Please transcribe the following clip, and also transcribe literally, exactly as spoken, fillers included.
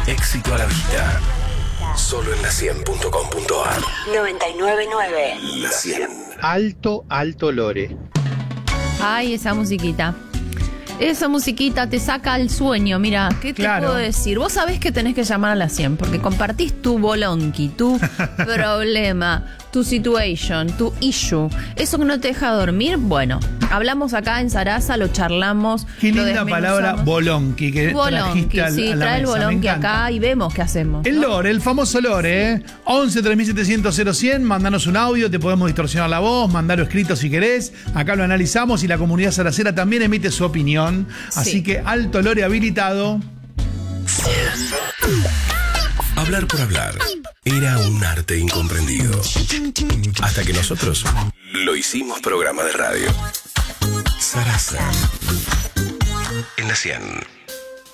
Éxito a la vista. Solo en la cien punto com punto a r. noventa y nueve punto nueve. La cien. Alto, alto lore. Ay, esa musiquita. Esa musiquita te saca el sueño. Mira, ¿qué te Claro. puedo decir? Vos sabés que tenés que llamar a la cien porque compartís tu bolonqui, tu problema, tu situation, tu issue. Eso que no te deja dormir, bueno, hablamos acá en Sarasa, lo charlamos. Qué lo linda palabra, desmenuzamos. bolonqui, que Bolonqui, trajiste al- sí, a la trae el mesa. Me bolonqui encanta. acá y vemos qué hacemos. El ¿no? lore, el famoso lore, ¿eh? once tres mil setecientos cero cien, mandanos un audio, te podemos distorsionar la voz, mandalo escrito si querés, acá lo analizamos y la comunidad saracera también emite su opinión, así Sí. que alto lore habilitado. Hablar por hablar era un arte incomprendido. Hasta que nosotros lo hicimos programa de radio. Sarasa. En la cien.